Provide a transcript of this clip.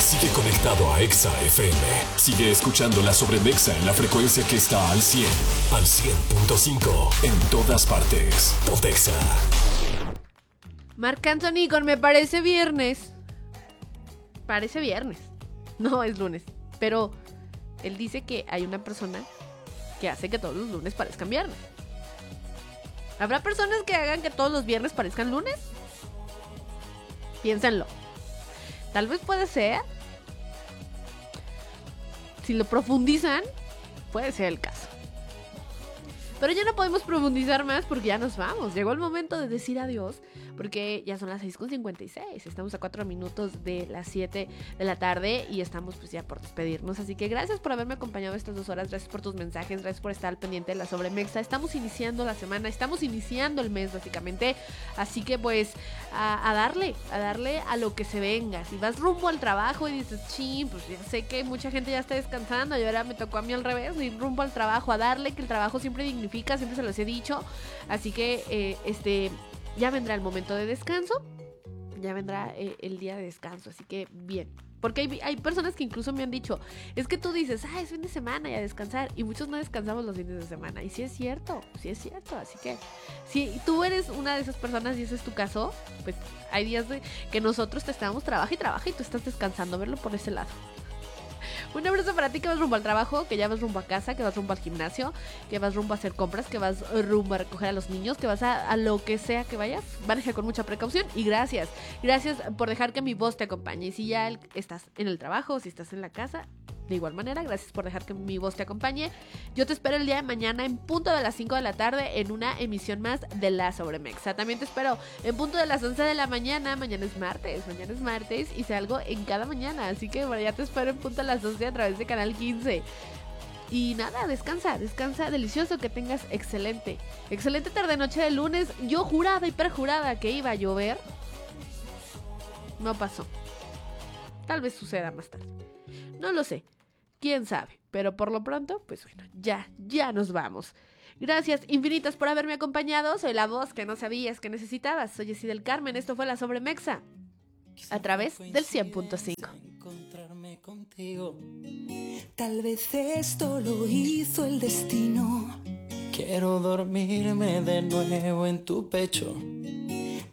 Sigue conectado a Exa FM. Sigue escuchando la Sobremexa en la frecuencia que está al 100, al 100.5 en todas partes. Pontexa. Marc Anthony con Me Parece Viernes. Parece viernes. No, es lunes. Pero él dice que hay una persona que hace que todos los lunes parezcan viernes. ¿Habrá personas que hagan que todos los viernes parezcan lunes? Piénsenlo. Tal vez puede ser. Si lo profundizan, puede ser el caso. Pero ya no podemos profundizar más porque ya nos vamos. Llegó el momento de decir adiós porque ya son las 6:56. Estamos a 4 minutos de las 7 de la tarde y estamos pues ya por despedirnos. Así que gracias por haberme acompañado estas 2 horas. Gracias por tus mensajes. Gracias por estar al pendiente de la Sobremexa. Estamos iniciando la semana. Estamos iniciando el mes básicamente. Así que pues a darle a lo que se venga. Si vas rumbo al trabajo y dices, chin, pues ya sé que mucha gente ya está descansando y ahora me tocó a mí al revés. Ir rumbo al trabajo, a darle, que el trabajo siempre dignifica, siempre se los he dicho. Así que ya vendrá el momento de descanso, ya vendrá el día de descanso, así que bien. Porque hay personas que incluso me han dicho, es que tú dices, es fin de semana y a descansar, y muchos no descansamos los fines de semana, y sí es cierto, así que si tú eres una de esas personas y ese es tu caso, pues hay días que nosotros te estamos trabaja y tú estás descansando, verlo por ese lado. Un abrazo para ti que vas rumbo al trabajo, que ya vas rumbo a casa, que vas rumbo al gimnasio, que vas rumbo a hacer compras, que vas rumbo a recoger a los niños, que vas a lo que sea que vayas. Maneja con mucha precaución y gracias. Gracias por dejar que mi voz te acompañe. Y si ya estás en el trabajo, si estás en la casa, de igual manera, gracias por dejar que mi voz te acompañe. Yo te espero el día de mañana en punto de las 5 de la tarde en una emisión más de La Sobremexa. También te espero en punto de las 11 de la mañana. Mañana es martes y salgo en cada mañana. Así que bueno, ya te espero en punto de las 11 a través de Canal 15. Y nada, descansa, delicioso, que tengas excelente tarde-noche de lunes. Yo juraba y perjurada que iba a llover. No pasó. Tal vez suceda más tarde. No lo sé. ¿Quién sabe? Pero por lo pronto, pues bueno, ya nos vamos. Gracias infinitas por haberme acompañado. Soy la voz que no sabías que necesitabas. Soy Jessy del Carmen. Esto fue La Sobremexa a través del 100.5. Encontrarme contigo. Tal vez esto lo hizo el destino. Quiero dormirme de nuevo en tu pecho.